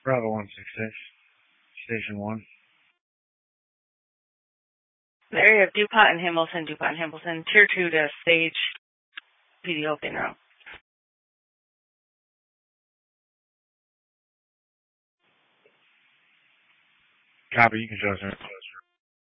Bravo 166, Station 1. There you have DuPont and Hamilton, Tier 2 to Sage, PD open route. Copy, you can show us.